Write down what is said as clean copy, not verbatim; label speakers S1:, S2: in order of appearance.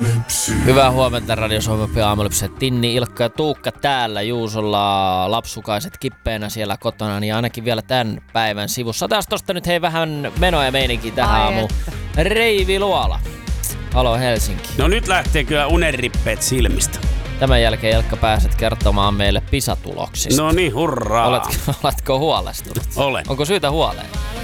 S1: Hyvää huomenta Radio Suomen aamulypset. Tinni, Ilkka ja Tuukka täällä. Juusolla lapsukaiset kippeenä siellä kotona, niin ainakin vielä tämän päivän sivussa. Taas tosta nyt vähän menoa ja meininki tähän aamuun. Reivi Luola. Halo Helsinki.
S2: No nyt lähtee kyllä unenrippeet silmistä.
S1: Tämän jälkeen Ilkka pääset kertomaan meille PISA-tuloksista.
S2: No niin, hurraa.
S1: Oletko huolestunut?
S2: Olen.
S1: Onko syytä huoleen?